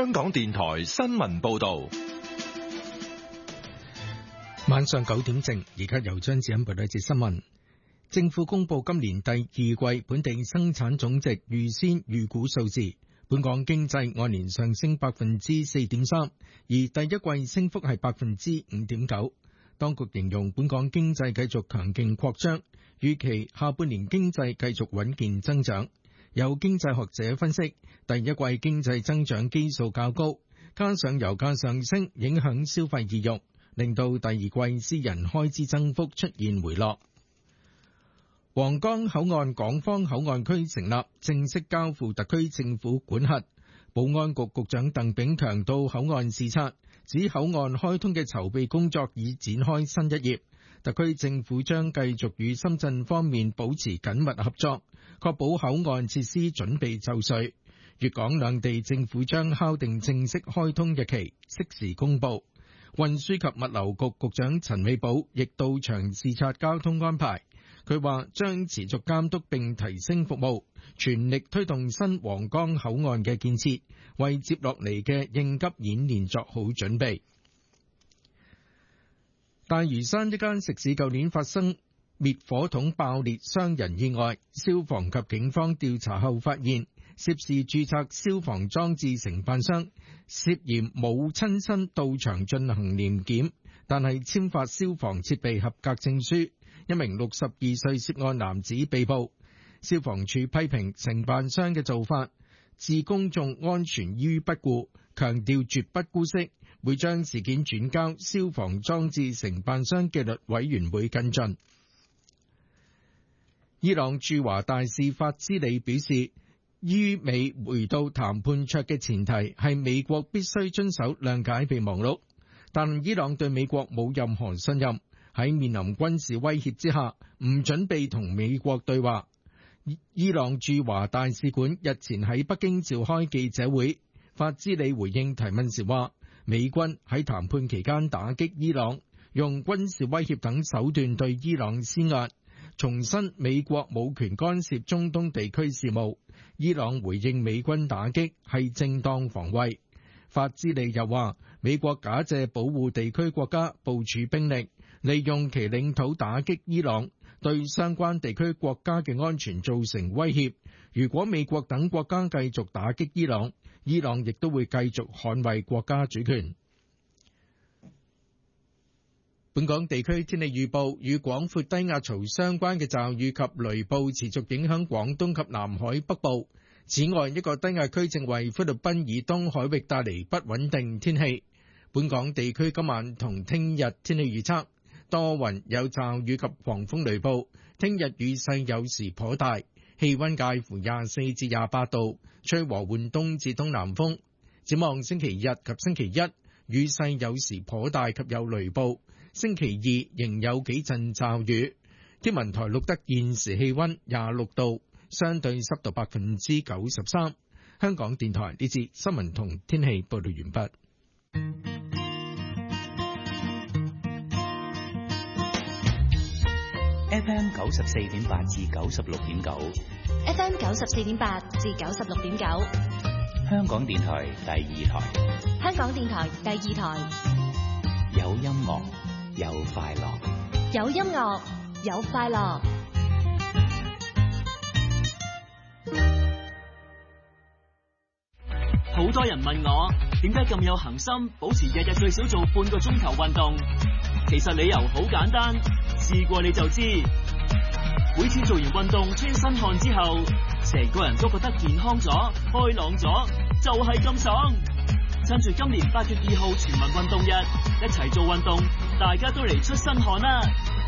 香港電台新聞報道。 晚上9點正，而家由張子欣報道一節新聞。政府公布今年第二季本地生產總值預先預估數字，本港經濟按年上升 4.3%， 而第一季升幅係 5.9%。當局形容本港經濟繼續強勁擴張，預期下半年經濟繼續穩健增長。有經濟學者分析，第一季經濟增長基數較高，加上油價上升影響消費意欲，令到第二季私人開支增幅出現回落。皇崗口岸港方口岸區成立，正式交付特區政府管轄。保安局局長鄧炳強到口岸視察，指口岸開通嘅籌備工作已展開新一頁。特區政府將繼續與深圳方面保持緊密合作，確保口岸設施準備就緒。粵港兩地政府將敲定正式開通日期，適時公佈。運輸及物流局局長陳美寶亦到場視察交通安排。佢話將持續監督並提升服務，全力推動新皇崗口岸嘅建設，為接落嚟嘅應急演練作好準備。大嶼山一間食肆舊年發生滅火筒爆裂傷人意外，消防及警方調查後發現，涉事註冊消防裝置承辦商涉嫌冇親身到場進行年檢，但係簽發消防設備合格證書。一名62歲涉案男子被捕。消防處批評承辦商嘅做法置公眾安全於不顧，強調絕不姑息，會將事件轉交消防裝置承辦商紀律委員會跟進。伊朗駐華大使法茲里表示，於美回到談判桌嘅前提係美國必須遵守諒解備忘錄，但伊朗對美國冇任何信任，喺面臨軍事威脅之下，唔準備同美國對話。伊朗駐華大使館日前喺北京召開記者會，法茲里回應提問時話，美軍喺談判期間打擊伊朗，用軍事威脅等手段對伊朗施壓，重申美國冇權干涉中東地區事務。伊朗回應美軍打擊係正當防衛。法茲里又話，美國假借保護地區國家部署兵力，利用其領土打擊伊朗，對相關地區國家嘅安全造成威脅。如果美國等國家繼續打擊伊朗，伊朗亦都會繼續捍衛國家主權。本港地區天氣預報，與廣闊低壓槽相關嘅驟雨及雷暴持續影響廣東及南海北部。此外，一個低壓區正為菲律賓以東海域帶嚟不穩定天氣。本港地區今晚同聽日天氣預測，多雲有驟雨及狂風雷暴，聽日雨勢有時頗大，氣溫介乎24至28度，吹和緩東至東南風。展望星期日及星期一，雨勢有時頗大及有雷暴，星期二仍有幾陣驟雨。天文台錄得現時氣溫26度，相對濕度93%。香港電台呢節新聞同天氣報道完畢。 FM 94.8至96.9 ，FM 94.8至96.9， 香港電台第二台， 香港電台第二台， 有音樂有快樂， 有音樂有快樂。 好多人問我點解咁有恒心，保持日日最少做半個鐘頭運動。其實理由好簡單，試過你就知。每次做完運動出一身汗之後，成個人都覺得健康咗、開朗咗，就係咁爽。趁住今年8月2號全民運動日，一齊做運動，大家都嚟出身汗啦！